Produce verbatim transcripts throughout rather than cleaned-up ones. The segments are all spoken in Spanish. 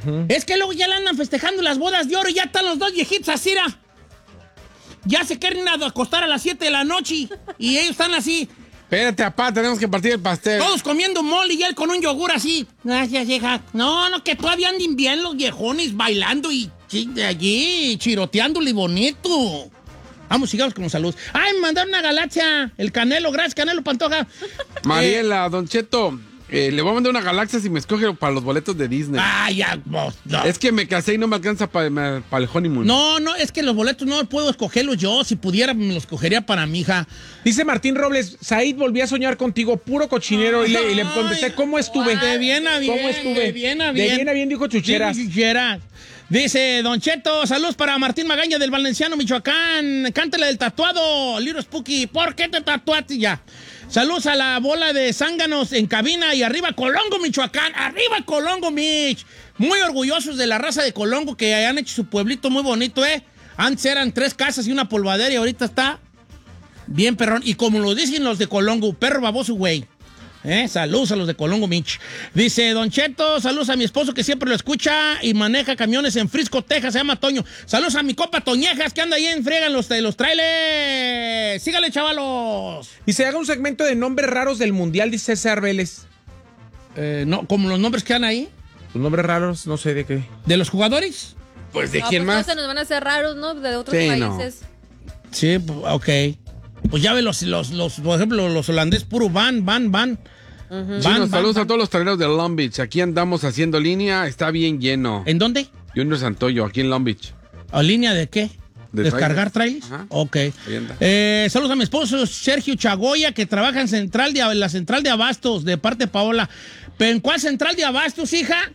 Uh-huh. Es que luego ya le andan festejando las bodas de oro y ya están los dos viejitos así, ¿ra? Ya se quieren acostar a las siete de la noche y ellos están así. Espérate, papá, tenemos que partir el pastel. Todos comiendo mole y él con un yogur así. Gracias, hija. No, no, que todavía anden bien los viejones bailando y de allí, chiroteándole bonito. Vamos, sigamos con salud. ¡Ay, me mandaron una galaxia! El Canelo, gracias, Canelo Pantoja. Mariela, eh, Don Cheto, eh, le voy a mandar una galaxia si me escoge para los boletos de Disney. ¡Ah, ya! No, no. Es que me casé y no me alcanza para pa el honeymoon. No, no, es que los boletos no puedo escogerlos yo. Si pudiera, me los escogería para mi hija. Dice Martín Robles, Said, volví a soñar contigo, puro cochinero. Ay, y, le, y le contesté, ¿cómo estuve? De bien a bien. ¿Cómo estuve? De bien a bien. De bien a bien, dijo Chucheras. Sí, Chucheras. Dice Don Cheto, saludos para Martín Magaña del Valenciano, Michoacán. Cántale del tatuado, Little Spooky. ¿Por qué te tatuaste ya? Saludos a la bola de zánganos en cabina y arriba Colongo, Michoacán. Arriba Colongo, Mich. Muy orgullosos de la raza de Colongo que hayan hecho su pueblito muy bonito, ¿eh? Antes eran tres casas y una polvadera y ahorita está bien perrón. Y como lo dicen los de Colongo, perro baboso, güey. ¿Eh? Saludos a los de Colongo, Mich. Dice Don Cheto, saludos a mi esposo que siempre lo escucha y maneja camiones en Frisco, Texas, se llama Toño. Saludos a mi copa Toñejas que anda ahí en friegan los, los trailers. Sígale, chavalos. Y se haga un segmento de nombres raros del mundial, dice César Vélez. Eh, no, como los nombres que han ahí. Los nombres raros, no sé de qué. ¿De los jugadores? Pues de no, quién pues más. No se nos van a hacer raros, ¿no? De otros sí, países. No. Sí, ok. Pues ya ve los, los, los, por ejemplo, los holandeses puro van, van, van. Uh-huh. Van, Chino, van, saludos van. A todos los traileros de Long Beach. Aquí andamos haciendo línea, está bien lleno. ¿En dónde? Junior Santoyo, aquí en Long Beach. ¿A línea de qué? ¿De ¿Descargar trailers? Ajá. Ok. Eh, saludos a mi esposo Sergio Chagoya, que trabaja en, central de, en la central de Abastos, de parte de Paola. ¿Pero en cuál central de Abastos, hija?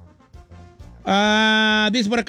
Ah, dice por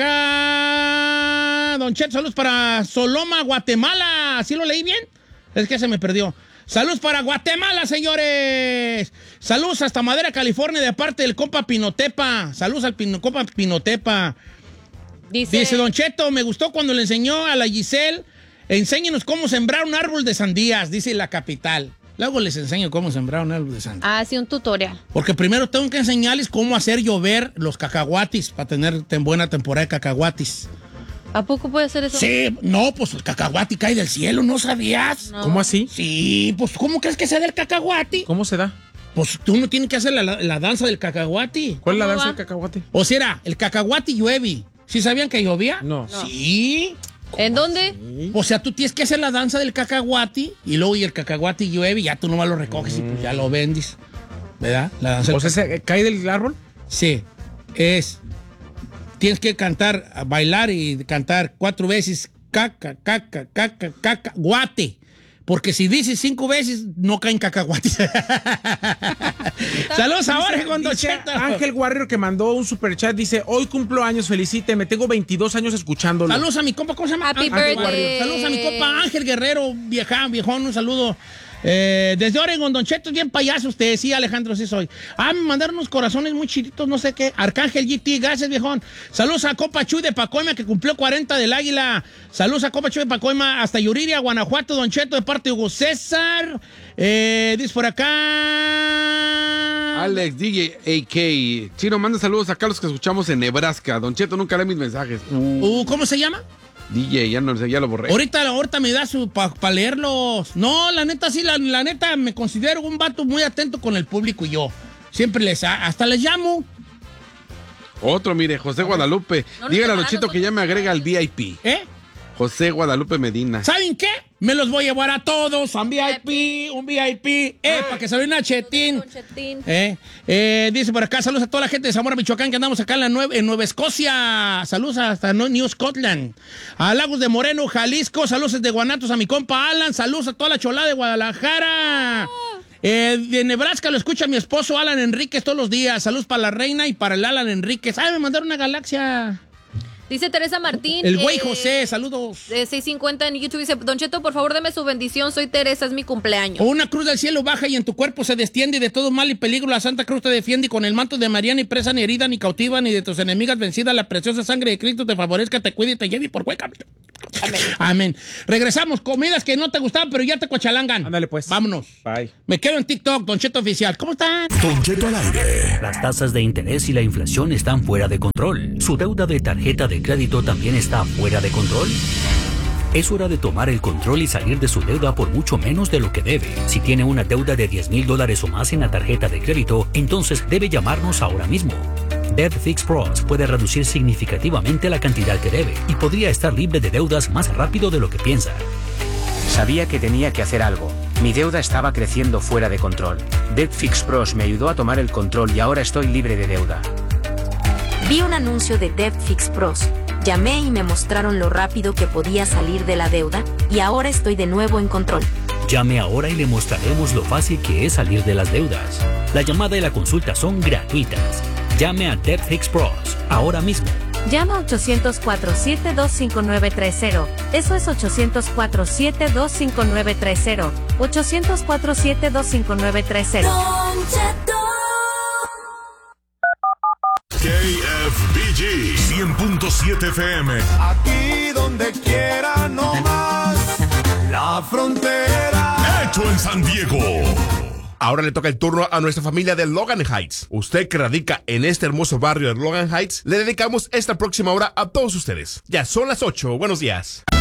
acá, Don Chet, saludos para Soloma, Guatemala. ¿Sí lo leí bien? Es que se me perdió. Saludos para Guatemala, señores. Saludos hasta Madera, California, de parte del compa Pinotepa. Saludos al Pino, compa Pinotepa. Dice, Dice Don Cheto, me gustó cuando le enseñó a la Giselle, enséñenos cómo sembrar un árbol de sandías, dice la capital. Luego les enseño cómo sembrar un árbol de sandías. Ah, sí, un tutorial. Porque primero tengo que enseñarles cómo hacer llover los cacahuatis para tener ten buena temporada de cacahuatis. ¿A poco puede hacer eso? Sí, no, pues el cacahuati cae del cielo, ¿no sabías? No. ¿Cómo así? Sí, pues ¿cómo crees que se da el cacahuati? ¿Cómo se da? Pues uno tiene que hacer la, la, la danza del cacahuati. ¿Cuál es la danza va? del cacahuati? O sea, el cacahuati llueve. ¿Sí sabían que llovía? No. no. Sí. ¿En dónde? Sí. O sea, tú tienes que hacer la danza del cacahuati y luego y el cacahuati llueve y ya tú nomás lo recoges mm. y pues ya lo vendes. ¿Verdad? La danza ¿O sea, se cae del árbol? Sí. Es... Tienes que cantar, bailar y cantar cuatro veces caca, caca, caca, caca, guate. Porque si dices cinco veces, no caen cacahuates. Saludos a Jorge Gondocheto. Ángel Warrior, que mandó un superchat, dice, hoy cumplo años, felicíteme, tengo veintidós años escuchándolo. Saludos a mi compa, ¿cómo se llama? Happy Ángel birthday. Warrior. Saludos a mi compa Ángel Guerrero, vieja, viejón, un saludo. Eh, desde Oregon, Don Cheto, bien payaso usted. Sí, Alejandro, sí soy. Ah, me mandaron unos corazones muy chiditos, no sé qué. Arcángel G T, gracias, viejón. Saludos a Copa Chuy de Pacoima, que cumplió cuarenta del Águila. Saludos a Copa Chuy de Pacoima, hasta Yuriria, Guanajuato, Don Cheto, de parte de Hugo César. Eh, dice por acá... Alex, D J A K. Chino, manda saludos a Carlos que escuchamos en Nebraska. Don Cheto, nunca lee mis mensajes. Uh, uh, ¿Cómo se llama? D J, ya, no, ya lo borré. Ahorita, ahorita me da su para pa leerlos. No, la neta, sí, la, la neta, me considero un vato muy atento con el público y yo. Siempre les, hasta les llamo. Otro, mire, José Guadalupe. No, no dígale a Don Cheto que ya me agrega al V I P. ¿Eh? José Guadalupe Medina. ¿Saben qué? Me los voy a llevar a todos a un V I P, un V I P, eh, ah, para que se vean a Chetín. Chetín. Eh, eh, dice por acá, saludos a toda la gente de Zamora, Michoacán, que andamos acá en, la Nueva, en Nueva Escocia. Saludos hasta New Scotland. A Lagos de Moreno, Jalisco. Saludos de Guanatos a mi compa Alan. Saludos a toda la cholada de Guadalajara. Ah. Eh, de Nebraska lo escucha mi esposo Alan Enríquez todos los días. Saludos para la reina y para el Alan Enríquez. Ay, me mandaron una galaxia. Dice Teresa Martín. El güey eh, José, saludos. De seiscientos cincuenta en YouTube dice, Don Cheto, por favor, deme su bendición. Soy Teresa, es mi cumpleaños. O una cruz del cielo baja y en tu cuerpo se destiende de todo mal y peligro. La Santa Cruz te defiende y con el manto de María ni presa, ni herida, ni cautiva, ni de tus enemigas vencida. La preciosa sangre de Cristo te favorezca, te cuide y te lleve por buen camino. Amén. Amén. Regresamos. Comidas que no te gustaban, pero ya te cochalangan. Ándale, pues. Vámonos. Bye. Me quedo en TikTok, Don Cheto Oficial. ¿Cómo están? Don Cheto al aire. Las tasas de interés y la inflación están fuera de control. ¿Su deuda de tarjeta de crédito también está fuera de control? Es hora de tomar el control y salir de su deuda por mucho menos de lo que debe. Si tiene una deuda de diez mil dólares o más en la tarjeta de crédito, entonces debe llamarnos ahora mismo. Debt Fix Pros puede reducir significativamente la cantidad que debe y podría estar libre de deudas más rápido de lo que piensa. Sabía que tenía que hacer algo. Mi deuda estaba creciendo fuera de control. Debt Fix Pros me ayudó a tomar el control y ahora estoy libre de deuda. Vi un anuncio de Debt Fix Pros. Llamé y me mostraron lo rápido que podía salir de la deuda y ahora estoy de nuevo en control. Llame ahora y le mostraremos lo fácil que es salir de las deudas. La llamada y la consulta son gratuitas. Llame a Debt Fix Pros ahora mismo. Llama ochocientos cuatro, siete dos cinco nueve tres cero. Eso es ochocientos cuatro, siete dos cinco nueve tres cero. ochocientos cuatro, siete dos cinco nueve tres cero. K F B G cien punto siete F M. Aquí donde quiera, no más. La frontera. Hecho en San Diego. Ahora le toca el turno a nuestra familia de Logan Heights. Usted que radica en este hermoso barrio de Logan Heights, le dedicamos esta próxima hora a todos ustedes. Ya son las ocho. Buenos días.